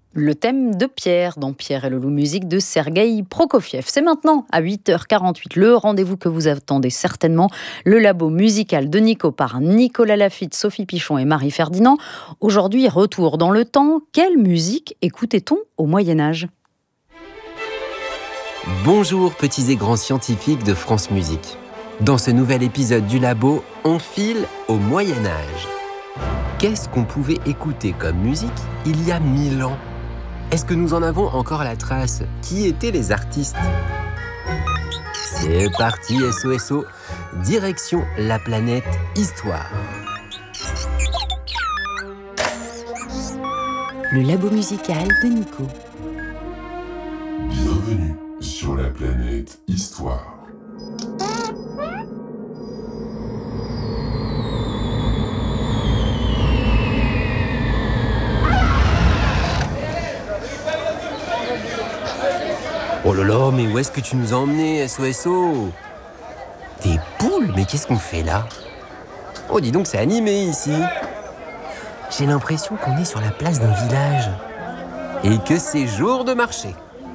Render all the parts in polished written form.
Le thème de Pierre dans Pierre et le loup, musique de Sergueï Prokofiev. C'est maintenant à 8h48, le rendez-vous que vous attendez certainement, le labo musical de Nico par Nicolas Laffitte, Sophie Pichon et Marie Ferdinand. Aujourd'hui, retour dans le temps. Quelle musique écoutait-on au Moyen-Âge ? Bonjour petits et grands scientifiques de France Musique. Dans ce nouvel épisode du labo, on file au Moyen-Âge. Qu'est-ce qu'on pouvait écouter comme musique il y a 1000 ans ? Est-ce que nous en avons encore la trace ? Qui étaient les artistes ? C'est parti, SOSO, direction la planète Histoire. Le labo musical de Nico. Bienvenue sur la planète Histoire. Oh là là, mais où est-ce que tu nous as emmenés, SOSO ? Des poules ? Mais qu'est-ce qu'on fait là ? Oh, dis donc, c'est animé ici. J'ai l'impression qu'on est sur la place d'un village. Et que c'est jour de marché.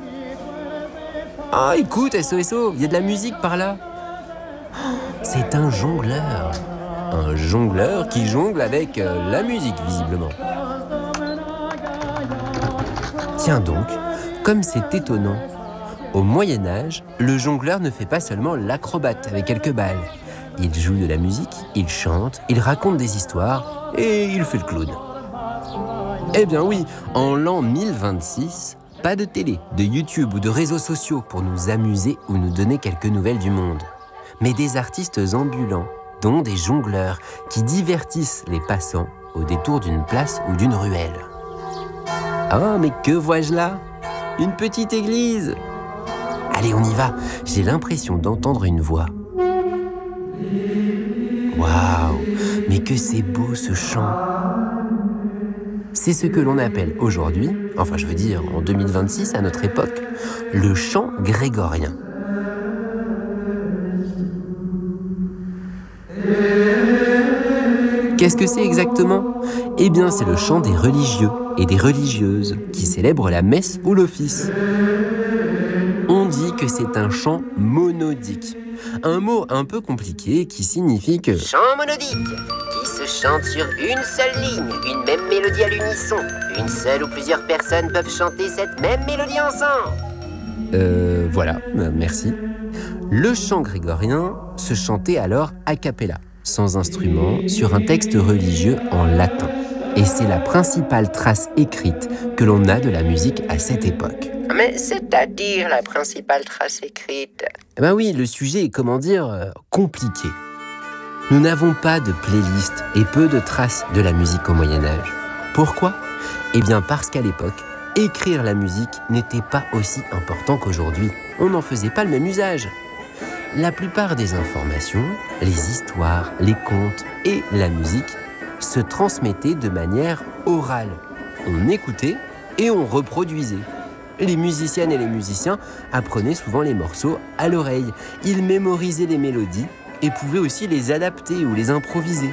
Ah, écoute, SOSO, il y a de la musique par là. Oh, c'est un jongleur. Un jongleur qui jongle avec la musique, visiblement. Tiens donc, comme c'est étonnant. Au Moyen-Âge, le jongleur ne fait pas seulement l'acrobate avec quelques balles. Il joue de la musique, il chante, il raconte des histoires et il fait le clown. Eh bien oui, en l'an 1026, pas de télé, de YouTube ou de réseaux sociaux pour nous amuser ou nous donner quelques nouvelles du monde. Mais des artistes ambulants, dont des jongleurs, qui divertissent les passants au détour d'une place ou d'une ruelle. Ah, mais que vois-je là ? Une petite église ! Allez, on y va. J'ai l'impression d'entendre une voix. Waouh, mais que c'est beau ce chant. C'est ce que l'on appelle aujourd'hui, enfin je veux dire en 2026 à notre époque, le chant grégorien. Qu'est-ce que c'est exactement ? Eh bien, c'est le chant des religieux et des religieuses qui célèbrent la messe ou l'office. On dit que c'est un chant monodique, un mot un peu compliqué qui signifie que... Chant monodique, qui se chante sur une seule ligne, une même mélodie à l'unisson. Une seule ou plusieurs personnes peuvent chanter cette même mélodie ensemble. Voilà, merci. Le chant grégorien se chantait alors a cappella, sans instrument, sur un texte religieux en latin. Et c'est la principale trace écrite que l'on a de la musique à cette époque. Mais c'est-à-dire la principale trace écrite ? Eh ben oui, le sujet est, compliqué. Nous n'avons pas de playlist et peu de traces de la musique au Moyen-Âge. Pourquoi ? Eh bien parce qu'à l'époque, écrire la musique n'était pas aussi important qu'aujourd'hui. On n'en faisait pas le même usage. La plupart des informations, les histoires, les contes et la musique se transmettaient de manière orale. On écoutait et on reproduisait. Les musiciennes et les musiciens apprenaient souvent les morceaux à l'oreille. Ils mémorisaient les mélodies et pouvaient aussi les adapter ou les improviser.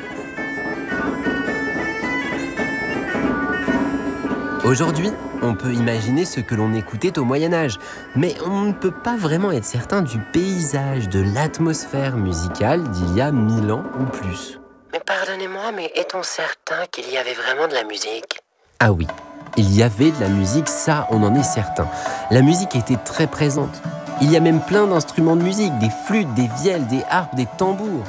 Aujourd'hui, on peut imaginer ce que l'on écoutait au Moyen-Âge, mais on ne peut pas vraiment être certain du paysage, de l'atmosphère musicale d'il y a 1000 ans ou plus. Mais pardonnez-moi, mais est-on certain qu'il y avait vraiment de la musique ? Ah oui, il y avait de la musique, ça on en est certain. La musique était très présente. Il y a même plein d'instruments de musique, des flûtes, des vielles, des harpes, des tambours.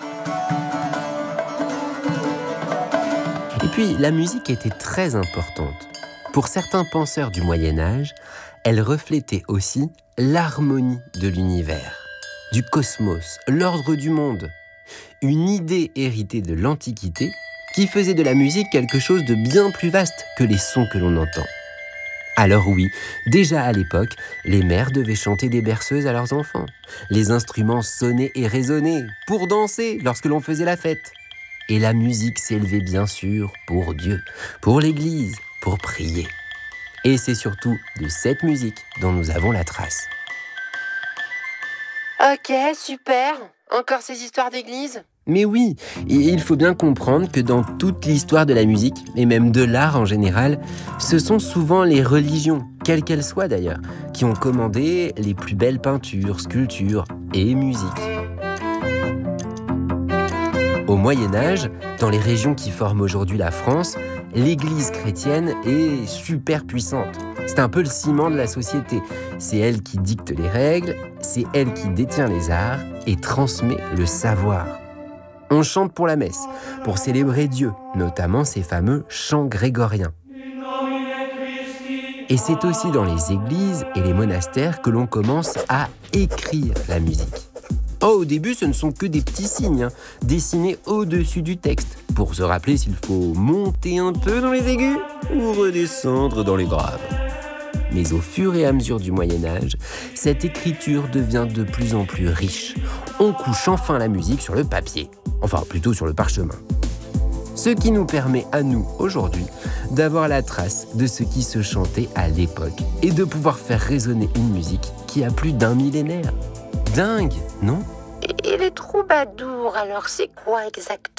Et puis, la musique était très importante. Pour certains penseurs du Moyen-Âge, elle reflétait aussi l'harmonie de l'univers, du cosmos, l'ordre du monde. Une idée héritée de l'Antiquité qui faisait de la musique quelque chose de bien plus vaste que les sons que l'on entend. Alors oui, déjà à l'époque, les mères devaient chanter des berceuses à leurs enfants. Les instruments sonnaient et résonnaient pour danser lorsque l'on faisait la fête. Et la musique s'élevait bien sûr pour Dieu, pour l'Église, pour prier. Et c'est surtout de cette musique dont nous avons la trace. Ok, super. Encore ces histoires d'église ? Mais oui, il faut bien comprendre que dans toute l'histoire de la musique, et même de l'art en général, ce sont souvent les religions, quelles qu'elles soient d'ailleurs, qui ont commandé les plus belles peintures, sculptures et musiques. Au Moyen-Âge, dans les régions qui forment aujourd'hui la France, l'Église chrétienne est super puissante. C'est un peu le ciment de la société. C'est elle qui dicte les règles, c'est elle qui détient les arts et transmet le savoir. On chante pour la messe, pour célébrer Dieu, notamment ces fameux chants grégoriens. Et c'est aussi dans les églises et les monastères que l'on commence à écrire la musique. Oh, au début, ce ne sont que des petits signes, dessinés au-dessus du texte, pour se rappeler s'il faut monter un peu dans les aigus ou redescendre dans les graves. Mais au fur et à mesure du Moyen-Âge, cette écriture devient de plus en plus riche. On couche enfin la musique sur le papier, enfin plutôt sur le parchemin. Ce qui nous permet à nous, aujourd'hui, d'avoir la trace de ce qui se chantait à l'époque et de pouvoir faire résonner une musique qui a plus d'un millénaire. Dingue, non ? Et les troubadours, alors c'est quoi exactement ?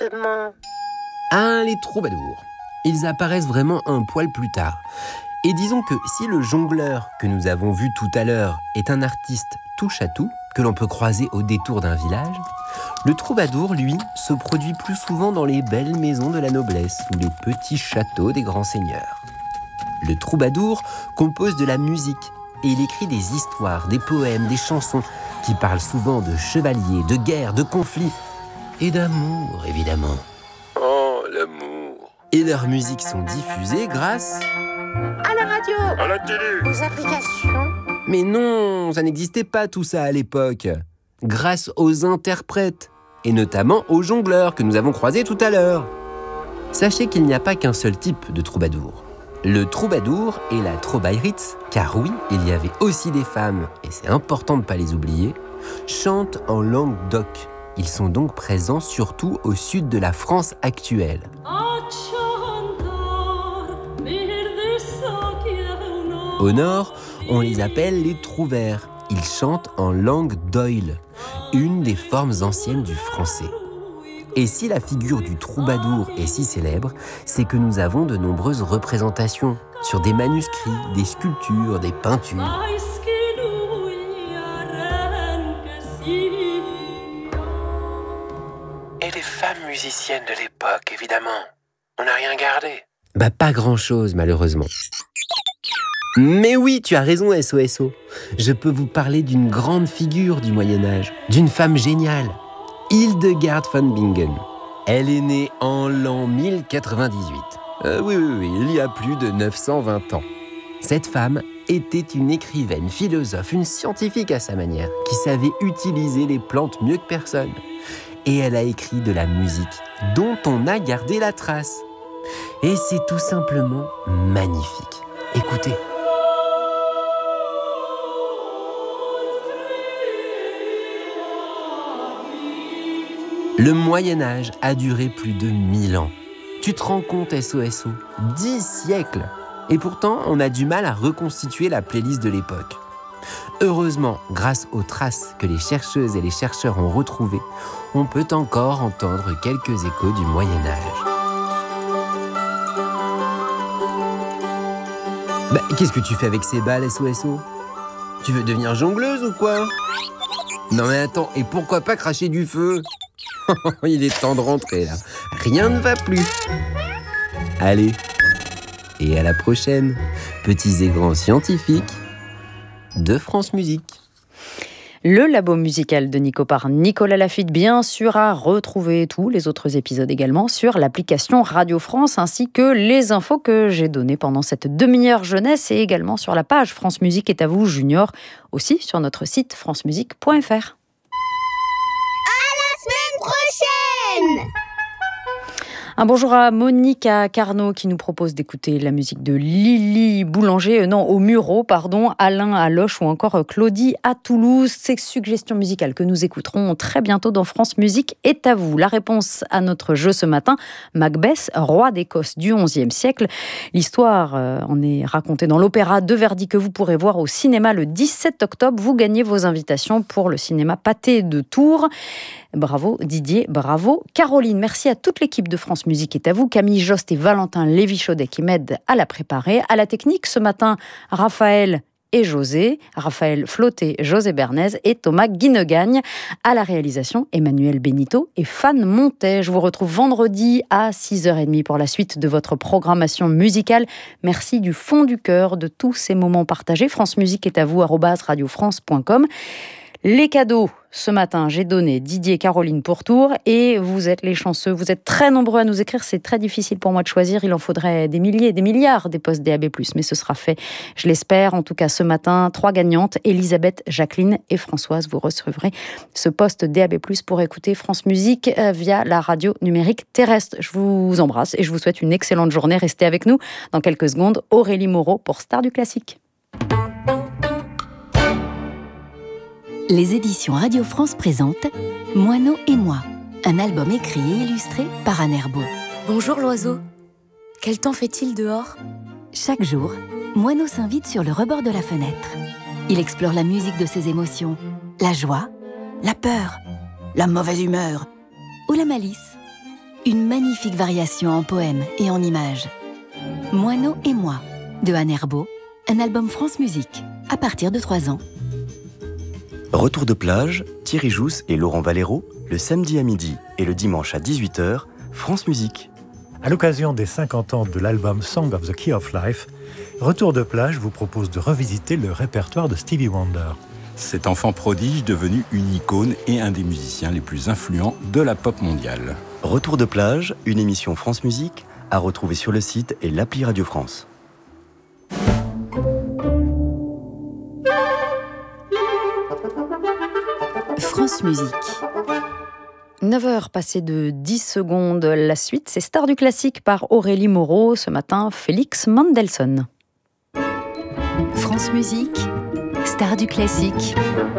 Ah, les troubadours. Ils apparaissent vraiment un poil plus tard. Et disons que si le jongleur que nous avons vu tout à l'heure est un artiste touche-à-tout, que l'on peut croiser au détour d'un village, le troubadour, lui, se produit plus souvent dans les belles maisons de la noblesse ou les petits châteaux des grands seigneurs. Le troubadour compose de la musique et il écrit des histoires, des poèmes, des chansons qui parlent souvent de chevaliers, de guerres, de conflits et d'amour, évidemment. Oh, l'amour. Et leurs musiques sont diffusées grâce... À la radio, À la télé. aux applications. Mais non, ça n'existait pas tout ça à l'époque. Grâce aux interprètes, et notamment aux jongleurs que nous avons croisés tout à l'heure. Sachez qu'il n'y a pas qu'un seul type de troubadour. Le troubadour et la troubaïritz, car oui, il y avait aussi des femmes, et c'est important de ne pas les oublier, chantent en langue d'oc. Ils sont donc présents surtout au sud de la France actuelle. Au nord, on les appelle les trouvères. Ils chantent en langue d'oïl, une des formes anciennes du français. Et si la figure du troubadour est si célèbre, c'est que nous avons de nombreuses représentations sur des manuscrits, des sculptures, des peintures. Et les femmes musiciennes de l'époque, évidemment. On n'a rien gardé. Pas grand-chose, malheureusement. Mais oui, tu as raison, SOSO. Je peux vous parler d'une grande figure du Moyen-Âge, d'une femme géniale, Hildegard von Bingen. Elle est née en l'an 1098. Oui, il y a plus de 920 ans. Cette femme était une écrivaine, philosophe, une scientifique à sa manière, qui savait utiliser les plantes mieux que personne. Et elle a écrit de la musique dont on a gardé la trace. Et c'est tout simplement magnifique. Écoutez. Le Moyen-Âge a duré plus de 1000 ans. Tu te rends compte, SOSO ? 10 siècles ! Et pourtant, on a du mal à reconstituer la playlist de l'époque. Heureusement, grâce aux traces que les chercheuses et les chercheurs ont retrouvées, on peut encore entendre quelques échos du Moyen-Âge. Qu'est-ce que tu fais avec ces balles, SOSO ? Tu veux devenir jongleuse ou quoi ? Non mais attends, et pourquoi pas cracher du feu ? Il est temps de rentrer là. Rien ne va plus. Allez, et à la prochaine, petits et grands scientifiques de France Musique. Le labo musical de Nico par Nicolas Laffitte, bien sûr, à retrouver tous les autres épisodes également sur l'application Radio France, ainsi que les infos que j'ai données pendant cette demi-heure jeunesse et également sur la page France Musique est à vous Junior, aussi sur notre site francemusique.fr. Prochaine! Un bonjour à Monica Carnot qui nous propose d'écouter la musique de Lily Boulanger, au Muro, Alain à Loche ou encore Claudie à Toulouse. Ces suggestions musicales que nous écouterons très bientôt dans France Musique est à vous. La réponse à notre jeu ce matin, Macbeth, roi d'Écosse du XIe siècle. L'histoire en est racontée dans l'opéra de Verdi que vous pourrez voir au cinéma le 17 octobre. Vous gagnez vos invitations pour le cinéma Pâté de Tours. Bravo Didier, bravo Caroline. Merci à toute l'équipe de France Musique est à vous. Camille Jost et Valentin Lévy-Chaudet qui m'aident à la préparer. À la technique ce matin, Raphaël et José, Raphaël Flotté, José Bernays et Thomas Guinegagne. À la réalisation, Emmanuel Benito et Fan Montet. Je vous retrouve vendredi à 6h30 pour la suite de votre programmation musicale. Merci du fond du cœur de tous ces moments partagés. France Musique est à vous, @radiofrance.com. Les cadeaux, ce matin, j'ai donné Didier et Caroline pour Tours et vous êtes les chanceux. Vous êtes très nombreux à nous écrire. C'est très difficile pour moi de choisir. Il en faudrait des milliers, des milliards des postes DAB+, mais ce sera fait, je l'espère. En tout cas, ce matin, 3 gagnantes, Elisabeth, Jacqueline et Françoise. Vous recevrez ce poste DAB+, pour écouter France Musique via la radio numérique terrestre. Je vous embrasse et je vous souhaite une excellente journée. Restez avec nous. Dans quelques secondes, Aurélie Moreau pour Star du Classique. Les éditions Radio France présentent Moineau et moi, un album écrit et illustré par Anne Herbeau. Bonjour l'oiseau. Quel temps fait-il dehors ? Chaque jour, Moineau s'invite sur le rebord de la fenêtre. Il explore la musique de ses émotions, la joie, la peur, la mauvaise humeur ou la malice. Une magnifique variation en poèmes et en images. Moineau et moi, de Anne Herbeau, un album France Musique, à partir de 3 ans. Retour de plage, Thierry Jousse et Laurent Valero, le samedi à midi et le dimanche à 18h, France Musique. À l'occasion des 50 ans de l'album Song of the Key of Life, Retour de plage vous propose de revisiter le répertoire de Stevie Wonder. Cet enfant prodige devenu une icône et un des musiciens les plus influents de la pop mondiale. Retour de plage, une émission France Musique, à retrouver sur le site et l'appli Radio France. France Musique. 9h passées de 10 secondes. La suite, c'est Star du Classique par Aurélie Moreau. Ce matin, Félix Mendelssohn. France Musique, Star du Classique.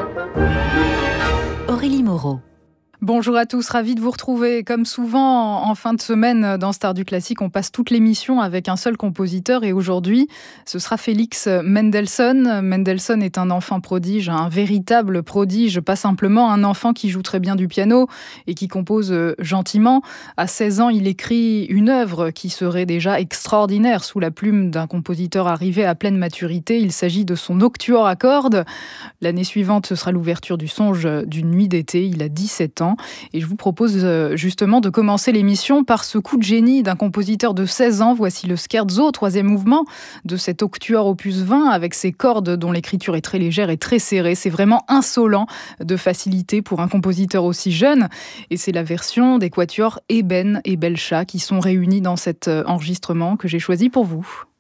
Aurélie Moreau. Bonjour à tous, ravi de vous retrouver. Comme souvent, en fin de semaine, dans Star du Classique, on passe toute l'émission avec un seul compositeur et aujourd'hui, ce sera Félix Mendelssohn. Mendelssohn est un enfant prodige, un véritable prodige, pas simplement un enfant qui joue très bien du piano et qui compose gentiment. À 16 ans, il écrit une œuvre qui serait déjà extraordinaire sous la plume d'un compositeur arrivé à pleine maturité. Il s'agit de son Octuor à cordes. L'année suivante, ce sera l'ouverture du Songe d'une nuit d'été. Il a 17 ans. Et je vous propose justement de commencer l'émission par ce coup de génie d'un compositeur de 16 ans. Voici le Scherzo, 3e mouvement de cet Octuor opus 20 avec ses cordes dont l'écriture est très légère et très serrée. C'est vraiment insolent de facilité pour un compositeur aussi jeune. Et c'est la version des quatuors Eben et Belcha qui sont réunis dans cet enregistrement que j'ai choisi pour vous.